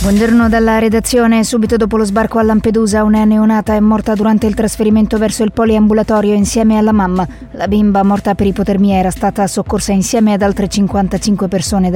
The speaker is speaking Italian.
Buongiorno dalla redazione. Subito dopo lo sbarco a Lampedusa, una neonata è morta durante il trasferimento verso il poliambulatorio insieme alla mamma. La bimba, morta per ipotermia, era stata soccorsa insieme ad altre 55 persone